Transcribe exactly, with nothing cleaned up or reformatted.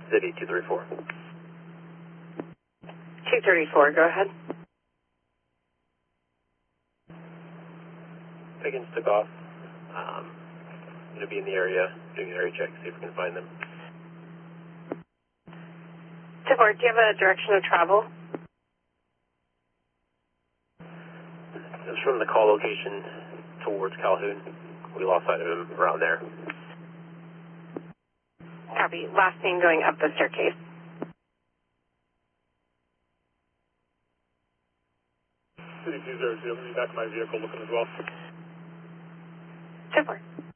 City two three four. two thirty-four, go ahead. Pickens took off. Um, going to be in the area, doing an area check, see if we can find them. Tibor, do you have a direction of travel? It was from the call location towards Calhoun. We lost sight of him around there. Copy. Last name going up the staircase. City two zero two, I'm going to be back in my vehicle looking as well. Tibor.